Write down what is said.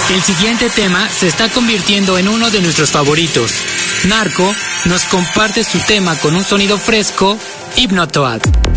El siguiente tema se está convirtiendo en uno de nuestros favoritos. Narco nos comparte su tema con un sonido fresco, Hypnotoad.